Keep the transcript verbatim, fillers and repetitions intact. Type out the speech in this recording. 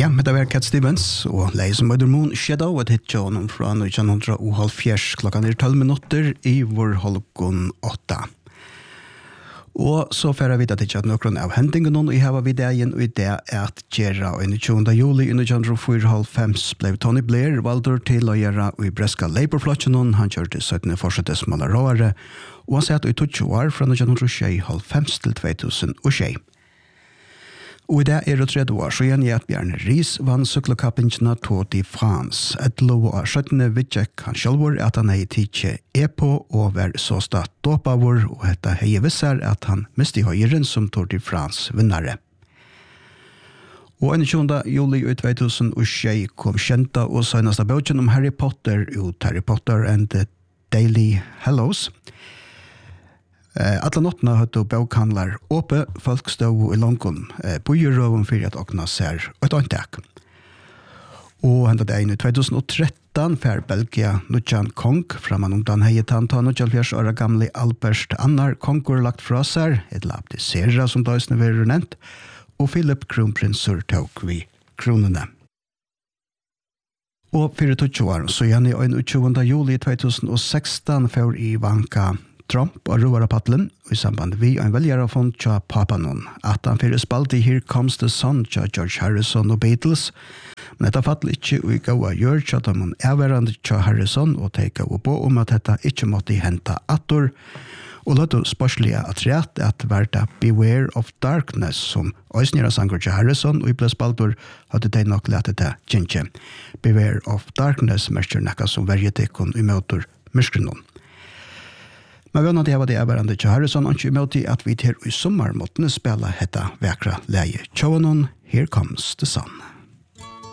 Ja, med det var Cat Stevens og leie som Mother Moon Shadow og hitt John fra nitton halvfjerds klokkan er tolv minutter i vår halvgån åtta. Og så færer vi til at noen av hendingen og jeg har videoen og det er at Gjera og tjuende juli i nitton fyrtiofem ble Tony Blair valgt til å gjøre i breska Labour-flotjen. Han kjørte syttende forsettes malaråere og han satt i tjue år fra nitton halvfem til to tusen og tjue. Og i det er det tredje år, så igjen er at Bjarne Ries vann sykkelkappingene Tour de France. Et lov av syttende vidtjekk han selv at han er tidlig er på og var så stått dopa vår, og dette hei visser at han mistet høyren som Tour de France vinnare. Og tjuende juli i to tusen og tjue kom kjenta og søgneste bøtjen om Harry Potter ut Harry Potter and the Daily Hallows. Uh, Alla nottene hadde bokhandler åpe, folk stod i London uh, på Euroven for at åkna ser et antak. Og hendet det i to tusen og tretton for Belgia Nudjan Kong, framan undan heitan ta nittiofjørs år gamle Albert Annar Kongur lagt fra seg, et lap til Serra som døysene var nevnt, og Philip Kronprinsur tok vi kronene. Og for tjue år, så igjen i tjuende juli to tusen og seksten for Ivanka Trump og Roar Pattelen og i samband vi en veljere fond tja Papanon at han fyrir spalt i Here Comes the Sun tja George Harrison og Beatles, men dette fattel ikke og i gaua gjør tja da man erverande tja Harrison og teika og på om at dette ikke måtte henta attor og løtt spørslige at rett at verda Beware of Darkness som òsnira sanger tja Harrison og i ble spaltor hadde de nok lete til kjentje. Beware of Darkness mestjer nekka som verjetikon i møter myskrenon. Men vi har det ervarande til Harrison og ikke imot at vi til i sommer måtte spille hetta vekra leie. Tjovanon, Here Comes the Sun.